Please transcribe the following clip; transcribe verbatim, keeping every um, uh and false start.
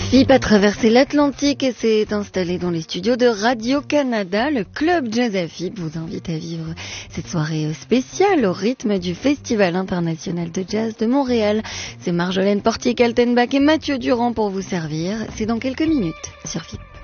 F I P a traversé l'Atlantique et s'est installé dans les studios de Radio-Canada. Le club Jazz à F I P vous invite à vivre cette soirée spéciale au rythme du Festival international de jazz de Montréal. C'est Marjolaine Portier-Kaltenbach et Mathieu Durand pour vous servir. C'est dans quelques minutes sur F I P.